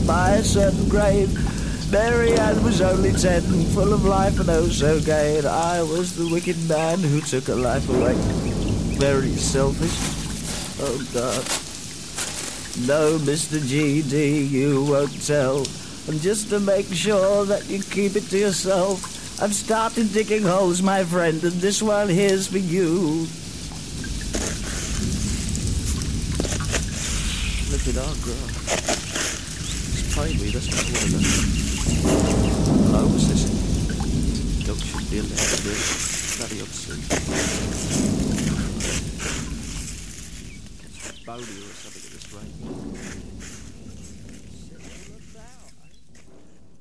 by a certain grave. Mary Ann was only 10, full of life and oh so gay, and I was the wicked man who took her life away. Very selfish. Oh, God. No, Mr. G.D., you won't tell. And just to make sure that you keep it to yourself, I've started digging holes, my friend, and this one here's for you. Look at our girl. It's plainly, that's not what it is. Hello, what's this? Dog should be allowed to do it. Bloody obscene. Catch a Bodie or something at this rate.